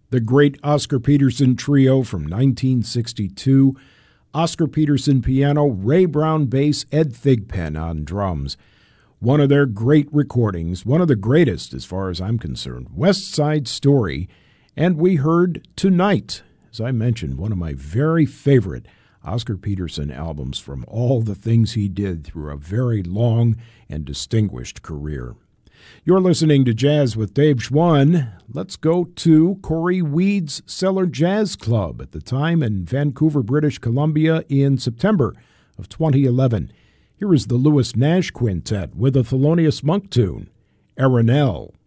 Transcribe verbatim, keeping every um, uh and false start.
The great Oscar Peterson Trio from nineteen sixty-two. Oscar Peterson piano, Ray Brown bass, Ed Thigpen on drums. One of their great recordings, one of the greatest as far as I'm concerned, West Side Story. And we heard Tonight, as I mentioned, one of my very favorite Oscar Peterson albums from all the things he did through a very long and distinguished career. You're listening to Jazz with Dave Schwann. Let's go to Corey Weed's Cellar Jazz Club at the time in Vancouver, British Columbia in September of twenty eleven. Here is the Lewis Nash Quintet with a Thelonious Monk tune, Arenelle.